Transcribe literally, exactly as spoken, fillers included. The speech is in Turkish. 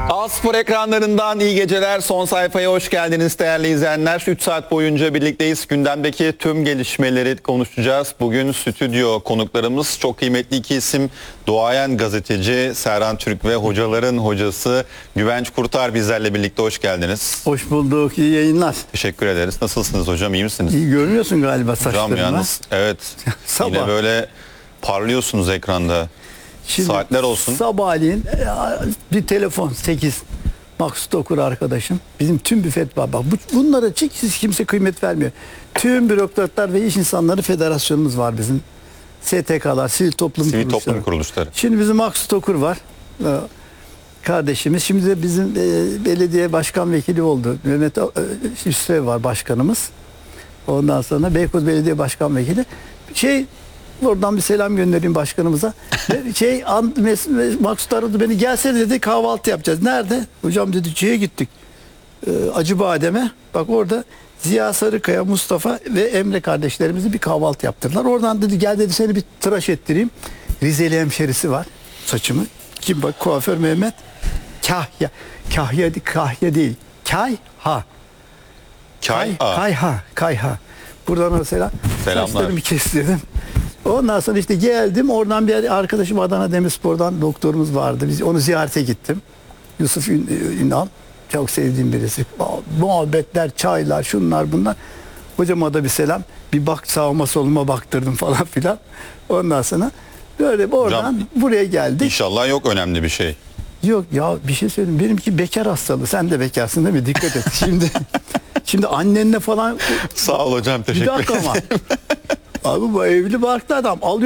A-Spor ekranlarından iyi geceler. Son sayfaya hoş geldiniz değerli izleyenler. üç saat boyunca birlikteyiz. Gündemdeki tüm gelişmeleri konuşacağız. Bugün stüdyo konuklarımız çok kıymetli iki isim. Duayen gazeteci Serhan Türk ve hocaların hocası Güvenç Kurtar bizlerle birlikte. Hoş geldiniz. Hoş bulduk. İyi yayınlar. Teşekkür ederiz. Nasılsınız hocam? İyi misiniz? İyi görünüyorsun galiba saçlarına. Hocam yalnız evet. Sabah. Yine böyle parlıyorsunuz ekranda. Şimdi Saatler olsun. Sabahleyin e, bir telefon sekiz. Maksut Okur arkadaşım. Bizim tüm büfet var. Bak bu, bunlara hiç kimse kıymet vermiyor. Tüm bürokratlar ve iş insanları federasyonumuz var bizim. S T K'lar, sivil toplum Sivil kuruluşları. toplum kuruluşları. Şimdi bizim Maksut Okur var. E, kardeşimiz. Şimdi de bizim e, belediye başkan vekili oldu. Mehmet Hüsrev var başkanımız. Ondan sonra Beykoz Belediye Başkan Vekili. Şey, oradan bir selam göndereyim başkanımıza. şey, an, mes, mes, Maksut aradı beni, gelsene dedi, kahvaltı yapacağız. Nerede? Hocam dedi, şeye gittik. Ee, Acıbadem'e. Bak orada Ziya Sarıkaya, Mustafa ve Emre kardeşlerimizi bir kahvaltı yaptırdılar. Oradan dedi, gel dedi, seni bir tıraş ettireyim. Rizeli hemşerisi var. Saçımı. Kim bak, kuaför Mehmet. Kahya. Kahya, kahya değil. Kayha. Kay, Kay, Kayha, Kayha. Buradan mesela Selamlar. saçlarımı kestirdim. Ondan sonra işte geldim. Oradan bir arkadaşım Adana Demirspor'dan doktorumuz vardı. Biz onu ziyarete gittim. Yusuf Ünal. Çok sevdiğim birisi. Muhabbetler, çaylar, şunlar bunlar. Hocama da bir selam. Bir bak sağıma soluma baktırdım falan filan. Ondan sonra böyle oradan Hocam, buraya geldik. İnşallah yok önemli bir şey. Yok ya, bir şey söyleyeyim. Benimki bekar hastalığı. Sen de bekarsın değil mi? Dikkat et. Şimdi şimdi annenle falan. Sağ ol hocam, teşekkür Bir dakika ederim. ama. Abi bu evli barklı adam. Alıyor